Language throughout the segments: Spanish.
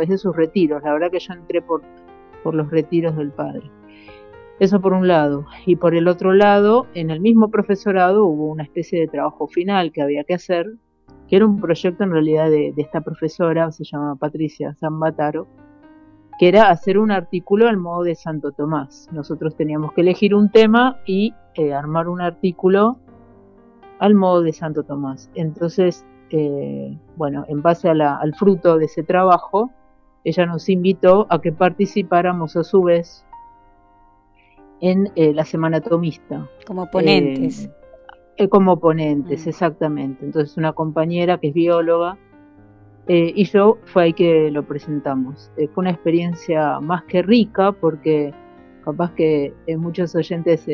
través de sus retiros. La verdad que yo entré por los retiros del padre. Eso por un lado. Y por el otro lado, en el mismo profesorado hubo una especie de trabajo final que había que hacer, que era un proyecto en realidad de esta profesora, se llama Patricia Zambataro, que era hacer un artículo al modo de Santo Tomás. Nosotros teníamos que elegir un tema y armar un artículo al modo de Santo Tomás. Entonces, bueno, en base al fruto de ese trabajo, ella nos invitó a que participáramos a su vez en la Semana Tomista. Como ponentes. Como ponentes, exactamente. Entonces una compañera que es bióloga y yo fue ahí que lo presentamos. Fue una experiencia más que rica porque capaz que muchos oyentes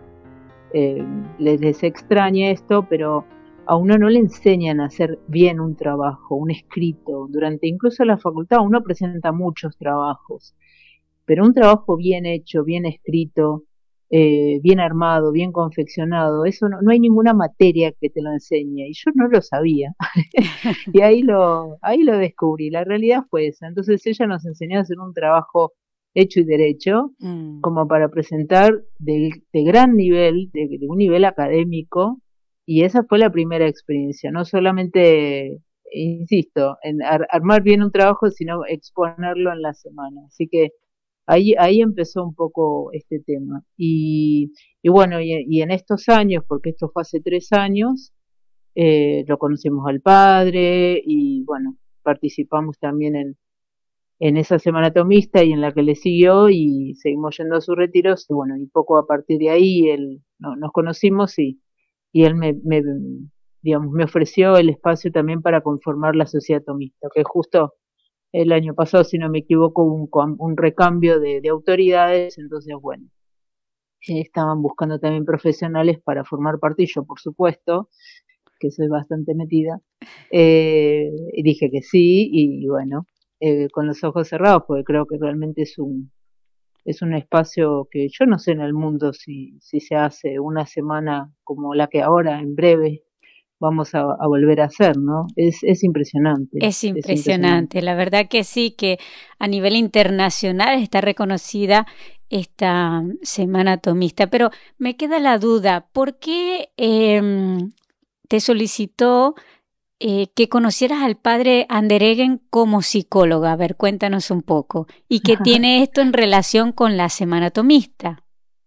les extraña esto, pero a uno no le enseñan a hacer bien un trabajo, un escrito. Durante incluso la facultad uno presenta muchos trabajos, pero un trabajo bien hecho, bien escrito, bien armado, bien confeccionado, eso no hay ninguna materia que te lo enseñe, y yo no lo sabía. Y ahí lo descubrí, la realidad fue esa. Entonces ella nos enseñó a hacer un trabajo hecho y derecho, como para presentar de gran nivel, de un nivel académico, y esa fue la primera experiencia, no solamente, insisto, en armar bien un trabajo, sino exponerlo en la semana. Así que ahí empezó un poco este tema. Y bueno, y en estos años, porque esto fue hace 3 años, lo conocimos al padre y bueno, participamos también en esa semana tomista y en la que le siguió, y seguimos yendo a sus retiros, y bueno, y poco a partir de ahí nos conocimos y él digamos, me ofreció el espacio también para conformar la sociedad tomista, que justo el año pasado, si no me equivoco, hubo un recambio de autoridades. Entonces bueno, estaban buscando también profesionales para formar parte, y yo por supuesto, que soy bastante metida, y dije que sí, y bueno, con los ojos cerrados, porque creo que realmente es un espacio que yo no sé en el mundo si se hace una semana como la que ahora, en breve, vamos a volver a hacer, ¿no? Es impresionante. Es impresionante, la verdad que sí, que a nivel internacional está reconocida esta Semana Tomista, pero me queda la duda, ¿por qué te solicitó que conocieras al padre Andereggen como psicóloga? A ver, cuéntanos un poco. ¿Y qué tiene esto en relación con la Semana Tomista?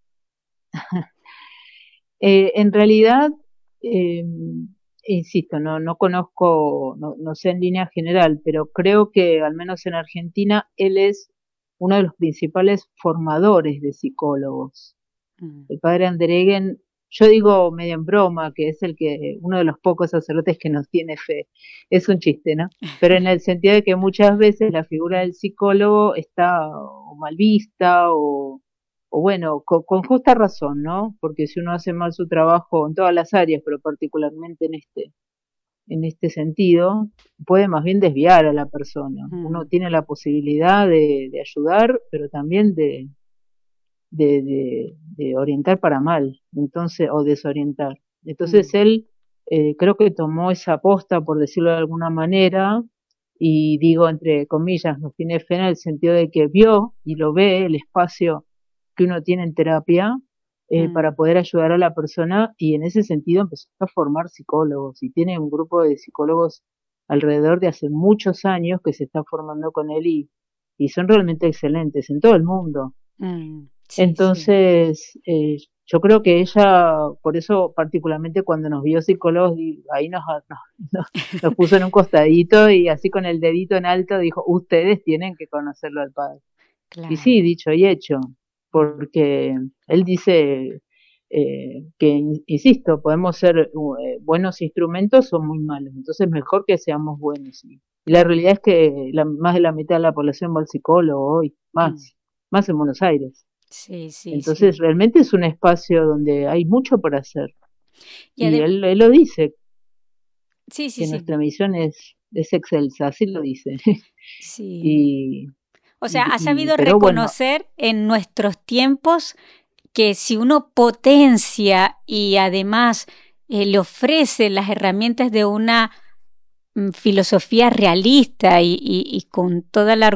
En realidad, insisto, no conozco, no sé en línea general, pero creo que al menos en Argentina él es uno de los principales formadores de psicólogos. El padre Andereggen, yo digo medio en broma, que es uno de los pocos sacerdotes que nos tiene fe. Es un chiste, ¿no? Pero en el sentido de que muchas veces la figura del psicólogo está o mal vista o bueno, con justa razón, ¿no? Porque si uno hace mal su trabajo en todas las áreas, pero particularmente en este sentido, puede más bien desviar a la persona. Uno tiene la posibilidad de ayudar, pero también de orientar para mal, entonces, o desorientar. Entonces él creo que tomó esa aposta, por decirlo de alguna manera, y digo entre comillas, nos tiene fe en el sentido de que vio y lo ve el espacio que uno tiene en terapia para poder ayudar a la persona, y en ese sentido empezó a formar psicólogos, y tiene un grupo de psicólogos alrededor de hace muchos años que se está formando con él, y son realmente excelentes en todo el mundo. Sí, entonces, sí. Yo creo que ella, por eso particularmente cuando nos vio psicólogos, ahí nos puso en un costadito y así con el dedito en alto dijo, ustedes tienen que conocerlo al padre. Claro. Y sí, dicho y hecho, porque él dice que, insisto, podemos ser buenos instrumentos o muy malos, entonces mejor que seamos buenos. Y la realidad es que más de la mitad de la población va al psicólogo hoy, más en Buenos Aires. Sí, sí. Entonces sí. realmente es un espacio donde hay mucho por hacer. Y él lo dice. Sí, sí, que sí. Nuestra misión es excelsa, así lo dice. Sí. O sea, ha sabido reconocer en nuestros tiempos que si uno potencia y además le ofrece las herramientas de una filosofía realista y con toda la